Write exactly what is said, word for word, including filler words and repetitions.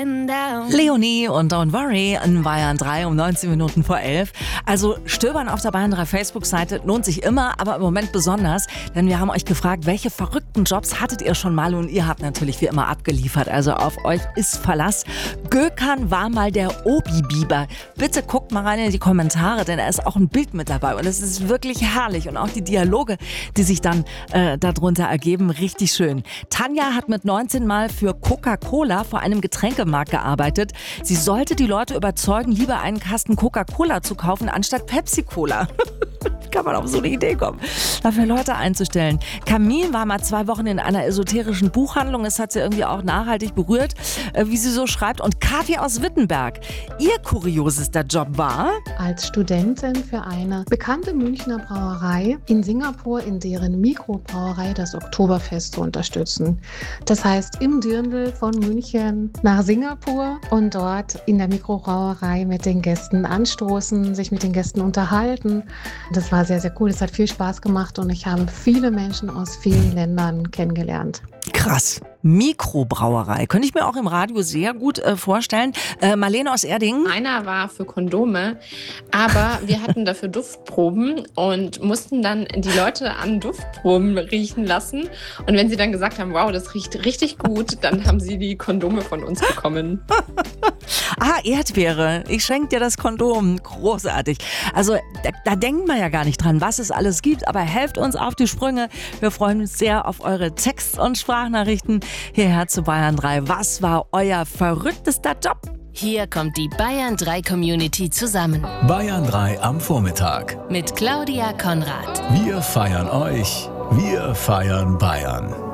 Leonie und Don't Worry in Bayern drei um neunzehn Minuten vor elf. Also stöbern auf der Bayern drei Facebook-Seite lohnt sich immer, aber im Moment besonders, denn wir haben euch gefragt, welche verrückten Jobs hattet ihr schon mal, und ihr habt natürlich wie immer abgeliefert, also auf euch ist Verlass. Gökhan war mal der Obi-Biber. Bitte guckt mal rein in die Kommentare, denn da ist auch ein Bild mit dabei und es ist wirklich herrlich und auch die Dialoge, die sich dann äh, darunter ergeben, richtig schön. Tanja hat mit neunzehn Mal für Coca-Cola vor einem Getränkemarkt gearbeitet. Sie sollte die Leute überzeugen, lieber einen Kasten Coca-Cola zu kaufen, anstatt Pepsi-Cola. Kann man auf so eine Idee kommen, dafür Leute einzustellen. Camille war mal zwei Wochen in einer esoterischen Buchhandlung. Es hat sie irgendwie auch nachhaltig berührt, wie sie so schreibt. Und Kathi aus Wittenberg, ihr kuriosester Job war? Als Studentin für eine bekannte Münchner Brauerei in Singapur, in deren Mikrobrauerei das Oktoberfest zu unterstützen. Das heißt, im Dirndl von München nach Singapur und dort in der Mikrobrauerei mit den Gästen anstoßen, sich mit den Gästen unterhalten. Das war sehr, sehr cool. Es hat viel Spaß gemacht und ich habe viele Menschen aus vielen Ländern kennengelernt. Krass. Mikrobrauerei. Könnte ich mir auch im Radio sehr gut äh, vorstellen. Äh, Marlene aus Erding. Einer war für Kondome, aber wir hatten dafür Duftproben und mussten dann die Leute an Duftproben riechen lassen. Und wenn sie dann gesagt haben, wow, das riecht richtig gut, dann haben sie die Kondome von uns bekommen. Ah, Erdbeere. Ich schenke dir das Kondom. Großartig. Also da, da denkt man ja gar nicht dran, was es alles gibt, aber helft uns auf die Sprünge. Wir freuen uns sehr auf eure Text- und Sprachnachrichten hierher zu Bayern drei. Was war euer verrücktester Job? Hier kommt die Bayern drei Community zusammen. Bayern drei am Vormittag. Mit Claudia Konrad. Wir feiern euch. Wir feiern Bayern.